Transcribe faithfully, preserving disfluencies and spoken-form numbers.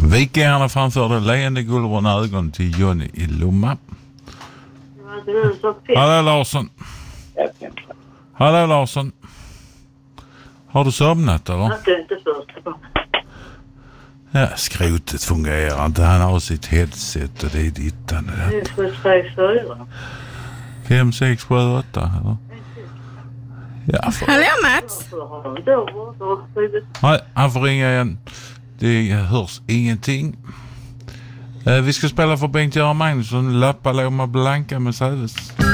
Vikingarna framförde leende guldbruna ögon till Johnny i Lomma. Hallå Larsson. Hallå Larsson. Har du somnat eller? Jag är inte första gången. Ja, skrotet fungerar inte. Han har sitt headset och det är dittan. Det är sju, sex, fyra. fem, sex, sju, åtta eller? Ja, för... Hallå Mats. Nej, han får ringa igen. Det hörs ingenting. Eh, vi ska spela för Bengt-Göran Magnusson, Lappa Loma Blanka med Säves.